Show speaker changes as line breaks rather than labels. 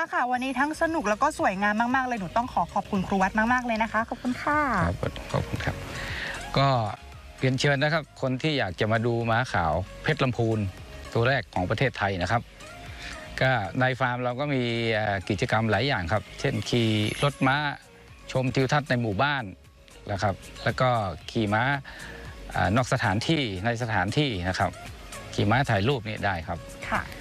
ากค่ะวันนี้ทั้งสนุกแล้วก็สวยงามมากๆเลยหนูต้องขอบคุณครูวัดมากๆเลยนะคะขอบคุณค่ะ
ครับขอบคุณครับก็เรียนเชิญนะครับคนที่อยากจะมาดูม้าขาวเพชรลำพูนตัวแรกของประเทศไทยนะครับก็ในฟาร์มเราก็มีกิจกรรมหลายอย่างครับเช่นขี่รถม้าชมทิวทัศน์ในหมู่บ้านนะครับแล้วก็ขี่ม้านอกสถานที่ในสถานที่นะครับขี่ม้าถ่ายรูปนี่ได้ครับค่ะ